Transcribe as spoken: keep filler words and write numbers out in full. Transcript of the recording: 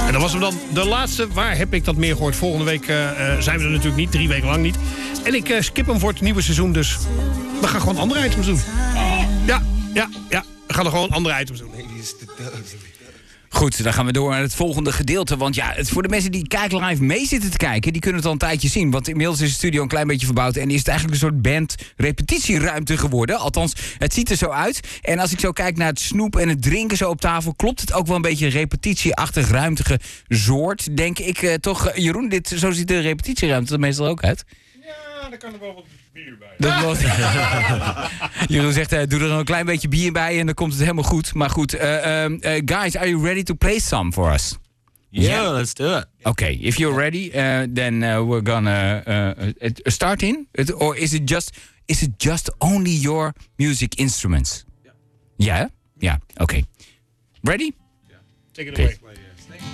En dan was hem dan de laatste. Waar heb ik dat meer gehoord? Volgende week uh, zijn we er natuurlijk niet. Drie weken lang niet. En ik uh, skip hem voor het nieuwe seizoen. Dus we gaan gewoon andere items doen. Ja, ja, ja. We gaan er gewoon andere items doen. Goed, dan gaan we door naar het volgende gedeelte. Want ja, het, voor de mensen die Kijk Live mee zitten te kijken... die kunnen het al een tijdje zien. Want inmiddels is de studio een klein beetje verbouwd... en is het eigenlijk een soort band-repetitieruimte geworden. Althans, het ziet er zo uit. En als ik zo kijk naar het snoep en het drinken zo op tafel... klopt het ook wel een beetje een repetitieachtig ruimtige soort. Denk ik uh, toch, uh, Jeroen, dit, zo ziet de repetitieruimte er meestal ook uit. Ja, daar kan er wel wat bier bij. Dat was... Jeroen zegt, uh, doe er een klein beetje bier bij en dan komt het helemaal goed. Maar goed, uh, um, uh, guys, are you ready to play some for us? Yeah, yeah. Let's do it. Okay, if you're ready, uh, then uh, we're gonna uh, uh, start in. It, or is it just is it just only your music instruments? Yeah. Yeah? Yeah, okay. Ready? Yeah. Take it away.